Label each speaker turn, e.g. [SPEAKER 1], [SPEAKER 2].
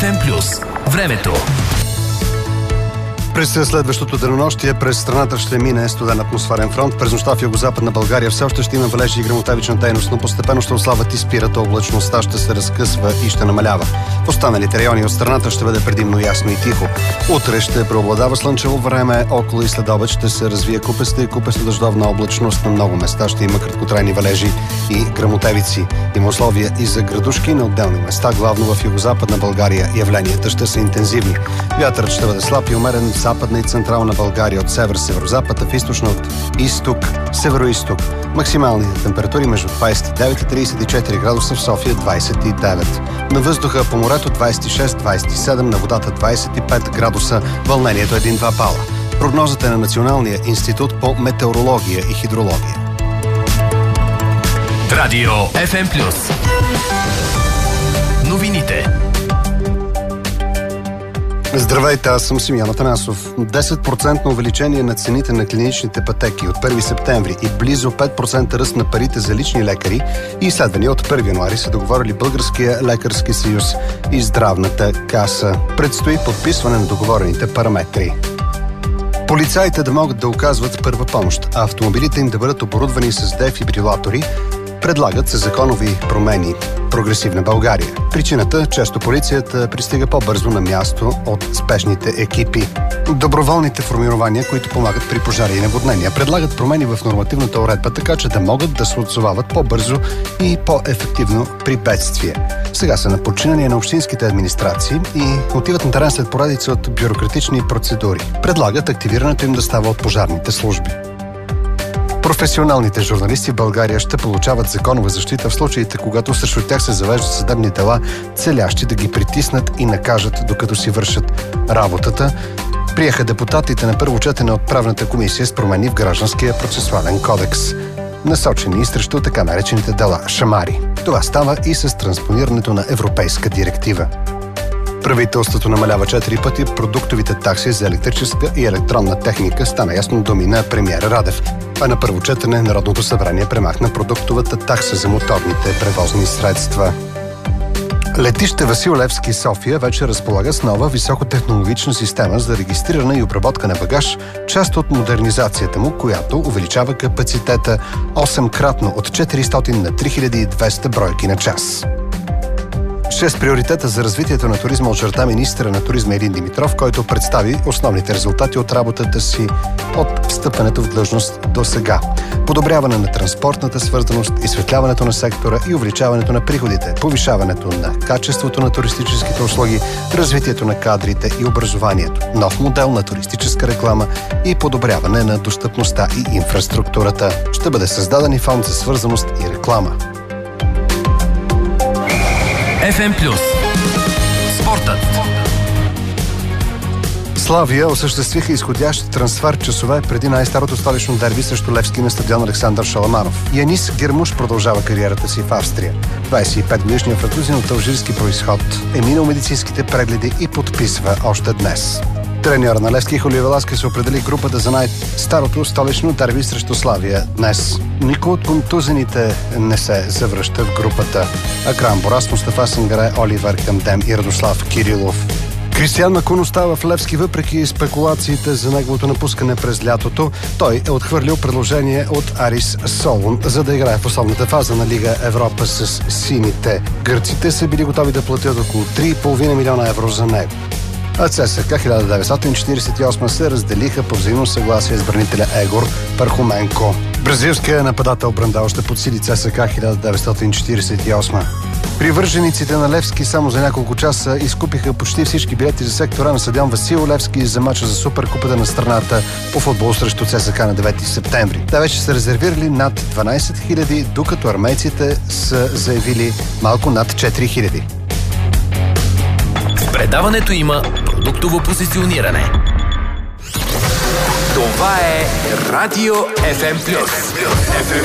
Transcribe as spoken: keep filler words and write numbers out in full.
[SPEAKER 1] еф ем плюс. Времето.
[SPEAKER 2] През следващото денонощие през страната ще мине студен атмосферен фронт. През нощта в югозападна България все още ще има валежи и гръмотевична дейност, но постепенно ще ослабват и спират, облачността ще се разкъсва и ще намалява. В останалите райони от страната ще бъде предимно ясно и тихо. Утре ще преобладава слънчево време, около и след обед ще се развие купеста и купеста дъждовна облачност. На много места ще има краткотрайни валежи и гръмотевици. Има условия и за градушки на отделни места, главно в югозападна България. Явленията ще са интензивни. Вятърът ще бъде слаб и умерен в западна и централна България от север-северозапад, а в източна от изток, северо-изток. Максималните температури между двадесет и девет и тридесет и четири градуса, в София двадесет и девет. На въздуха по морето двадесет и шест до двадесет и седем, на водата двадесет и пет градуса, вълнението един-два бала. Прогнозата е на Националния институт по метеорология и хидрология.
[SPEAKER 1] Радио еф ем плюс. Новините.
[SPEAKER 2] Здравейте, аз съм Симеон Атанасов. десет процента увеличение на цените на клиничните пътеки от първи септември и близо пет процента ръст на парите за лични лекари и изследвания от първи януари са договорили Българския лекарски съюз и Здравната каса. Предстои подписване на договорените параметри. Полицаите да могат да оказват първа помощ, а автомобилите им да бъдат оборудвани с дефибрилатори, предлагат се законови промени. Прогресивна България. Причината – често полицията пристига по-бързо на място от спешните екипи. Доброволните формирования, които помагат при пожари и наводнения, предлагат промени в нормативната уредба, така че да могат да се отзовават по-бързо и по-ефективно при бедствие. Сега са на подчинение на общинските администрации и отиват на терен след поредица от бюрократични процедури. Предлагат активирането им да става от пожарните служби. Професионалните журналисти в България ще получават законова защита в случаите, когато срещу тях се завеждат съдебни дела, целящи да ги притиснат и накажат, докато си вършат работата. Приеха депутатите на първо четене от правната комисия с промени в Гражданския процесуален кодекс, насочени срещу така наречените дела шамари. Това става и с транспонирането на европейска директива. Правителството намалява четири пъти продуктовите такси за електрическа и електронна техника, стана ясно думи на премиера Радев. А на първо четене Народното събрание премахна продуктовата такса за моторните превозни средства. Летище Васил Левски, София, вече разполага с нова високотехнологична система за регистриране и обработка на багаж, част от модернизацията му, която увеличава капацитета осемкратно от четиристотин на три хиляди и двеста бройки на час. Шест приоритета за развитието на туризма очерта министъра на туризма Илин Димитров, който представи основните резултати от работата си от встъпването в длъжност до сега. Подобряване на транспортната свързаност, изсветляването на сектора и увеличаването на приходите, повишаването на качеството на туристическите услуги, развитието на кадрите и образованието, нов модел на туристическа реклама и подобряване на достъпността и инфраструктурата. Ще бъде създаден и фонд за свързаност и реклама.
[SPEAKER 1] еф ем плюс. Спортът.
[SPEAKER 2] Славия осъществиха изходящ трансфер часове преди най-старото столично дерби срещу Левски на стадион Александър Шаламанов. Янис Гермуш продължава кариерата си в Австрия. двадесет и пет годишният французин от алжирски произход е минал медицинските прегледи и подписва още днес. Треньора на Левски Хулио Веласкес се определи групата за най-старото столично дерби срещу Славия днес. Никой от контузените не се завръща в групата. Акрам Борас, Мустафа Сангаре, Оливер Камдем и Радослав Кирилов. Кристиан Макун остава в Левски въпреки спекулациите за неговото напускане през лятото. Той е отхвърлил предложение от Арис Солун, за да играе в основната фаза на Лига Европа с сините. Гърците са били готови да платят около три и половина милиона евро за него. А ЦСКА хиляда деветстотин четиридесет и осма се разделиха по взаимно съгласие с бранителя Егор Пархоменко. Бразилският нападател Брандал ще подсили ЦСКА хиляда деветстотин четиридесет и осма. Привържениците на Левски само за няколко часа изкупиха почти всички билети за сектора на стадион Васил Левски за мача за Суперкупата на страната по футбол срещу ЦСКА на девети септември. Те вече са резервирали над дванадесет хиляди, докато армейците са заявили малко над четири хиляди.
[SPEAKER 1] В предаването има продуктово позициониране. Това е Радио еф ем плюс.